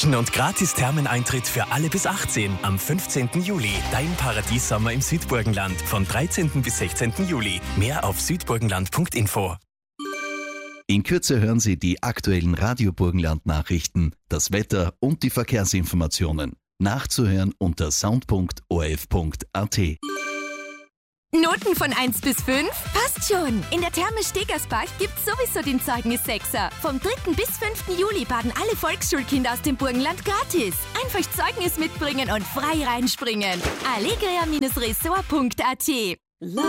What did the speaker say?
Action und gratis Thermeneintritt für alle bis 18 am 15. Juli. Dein Paradiessommer im Südburgenland von 13. bis 16. Juli. Mehr auf südburgenland.info. In Kürze hören Sie die aktuellen Radio Burgenland-Nachrichten, das Wetter und die Verkehrsinformationen. Nachzuhören unter sound.orf.at. Noten von 1 bis 5? Passt schon! In der Therme Stegersbach gibt's sowieso den Zeugnis-Sechser. Vom 3. bis 5. Juli baden alle Volksschulkinder aus dem Burgenland gratis. Einfach Zeugnis mitbringen und frei reinspringen. allegria-resort.at